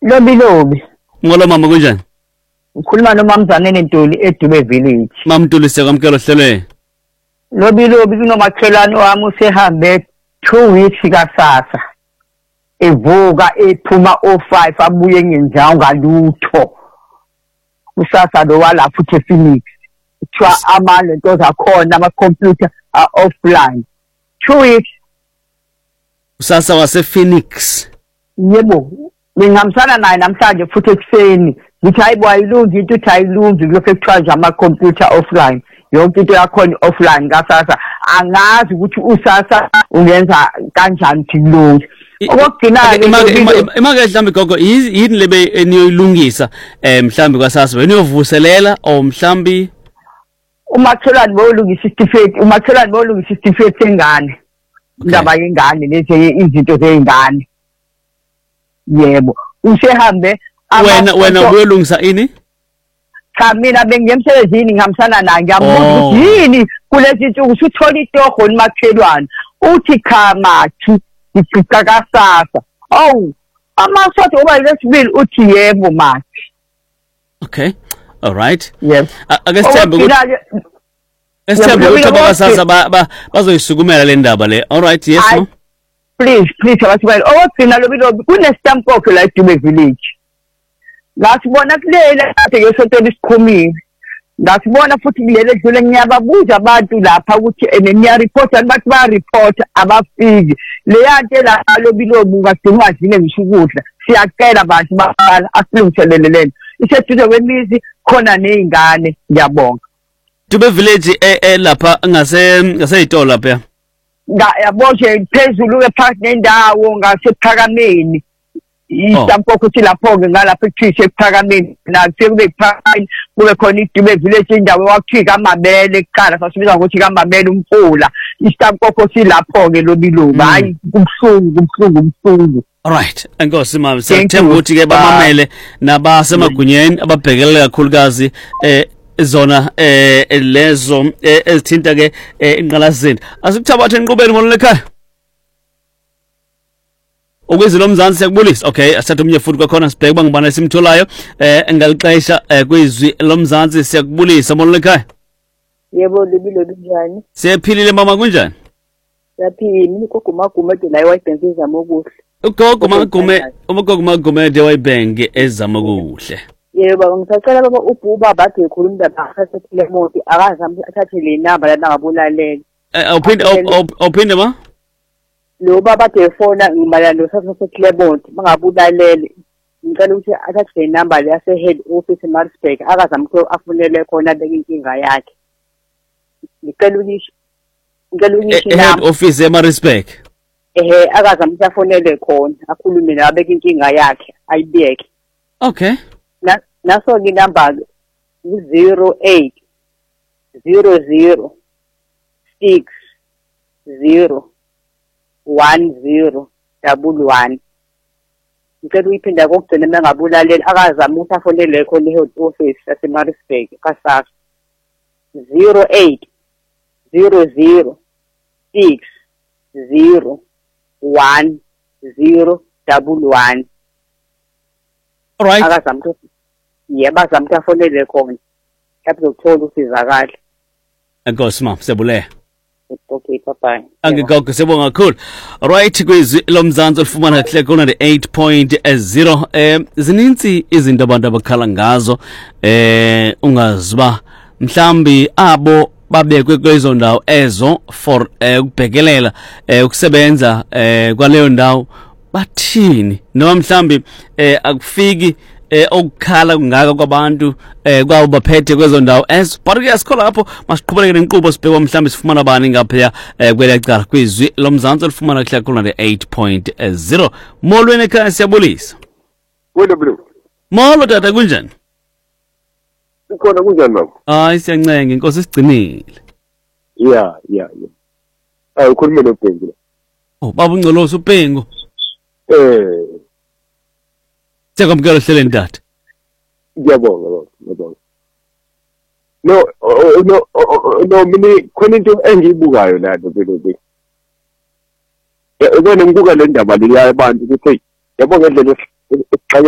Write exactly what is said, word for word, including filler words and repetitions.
Lobi lobi. Ngolo mama kunjani? Ngikhuluma nomamzane Ntuli eDube Village. Mamntuli siyakwamkela ohlelweni. Lobi lobi kunomakhelwane wami usehambe two weeks kasasa. Evuka ephuma o five abuye ngenjawo ngalutho. Usasa lo wala futhi ePhoenix. Kuthiwa amale nto zakhona ama computer are offline. Two weeks. Usasa wase Phoenix. Yebo. Ngingamsana naye namhlanje futhi ekseni. Ngithi hayibo ayilungi into uthi ayilungi lokho ekuthiwa nje ama computer offline. Yonke into yakhona offline kasasa. Angazi ukuthi usasa ungenza kanjani kulungi. Okugcina imake mhlambe gogo yini lebe eniyoyilungisa eh mhlambe kwasasa weniyovuselela o mhlambi umakhelwane bolungisa isitifiketi umakhelwane bolungisa isitifiketi sengane indaba yengane lezi izinto zeingane yebo usehambe wena wena uyolungisa ini cha mina bengemsebenzini ngihamsana naye ngiyamubuza ukuthi yini kulezi nsuku usuthola itoho limakhelwane uthi cha mathi ngicika kasasa oh amasodo oba lesibili uthi yebo mathi okay all right yes ake sithembe ukuthi esithembe ukuthi abasasa ba bazoyisukumela le ndaba le all right yes no please please abasibali okugcina lobi kunestamp kokho la eDube Village ngasibona kulela kade ngesonto lesiqhumile ngasibona futhi kulele edlule ngiyababuza abantu lapha ukuthi eniya report bathi ba report abafiki le yanto la lobi lobi ngagcina adlile ngisho ukudla siyacela abantu baqala asilungiselele lento iseduze kwemizi khona nezingane ngiyabonga Dube Village eh lapha ngase ngaseyitolo lapha yabo nje phezulu ephakathi nendawo ngasephakameni istampo ukuthi lapho ke ngalapha ekuthisha ephakameni nakuthi kube phakathi kube khona iDube Village indawo wakuthika amabele eqala sasibiza ukuthi kamabele umfula istampo ukuthi lapho ke lobi lobi hayi kubhlungu kubhlungu kubhlungu alright enkosi mama sithemba ukuthi ke bamamele nabasemagunyeni ababhekelele kakhulukazi eh zona eh lezo ezithinta ke inqalazini asikuthabathe enqubeni ngolole ekhaya ukwizilo mzansi siyakubulisa okay asathe umnye futhi kwakhona sibheke bangibana esimtholayo eh engalixesha kwizwi lomzansi siyakubulisa ngolole ekhaya yebo libilo linjani siyaphilile mama kunjani siyaphila ugogo magume de la wayibank ezama okuhle ugogo magume ugogo magume de wayibank ezama okuhle yebo ngisacela baba ubhuba bathi ekhuluma indaba asathile emoto akazami athathe le number lana ngabulalele awuphinde awuphinde ma lo baba telefona ngimala lo sasathile emoto bangabulalele ngicela ukuthi athathe le number le yase head office eMaritzburg akazami afunele khona beke inkinga yakhe ngicela ukuthi ngicela ukuthi head office eMaritzburg ehe akazami afonele khona akhulume naye abeke inkinga yakhe ayibeke okay na naso ke number zero eight zero zero six zero one zero double one ngicela uyiphinda kokugcina mangabulalela akazama ukuthi afonele khona ehead office yaseMaritzburg kasasa zero eight zero zero six zero one zero double one all right akazama ukuthi yeba zamthi afonele khona lapho uzothola usizakala enkosi mama sebule okay bye bye angigogo sibonga kakhulu all right kwizwi lomzansi olifumana kahle kona the eight point zero eh zininzi izinto abantu abakhala ngazo eh ungaziba mhlambi abo babekwe kwezo ndawo ezo for ukubhekelela ukusebenza kwaleyo ndawo bathini noma mhlambi akufiki eh okukhala kungaka kwabantu eh kwawo baphethe kwezo ndawo es but ke asikho lapho masiqhubekele inqubo sibheka mhlambi sifumana bani ngapha kwelacala kwizwi lomzansi olifumana kuhla khona the eight point zero molweni ekhaya siyabulisa wena bro molo tata kunjani ukhona kunjani baba hayi siyancenga inkosi sigcinile yeah yeah yeah ayi ukhuluma noBhengu oh baba uNgcolosi uBhengu eh Sekamkela hleleni tata. Ngiyabonga baba, ngiyabonga. No no no mina khona into engiyibukayo la nto ubone ngibuka le ndaba le yabantu ukuthi yabonga ngendlela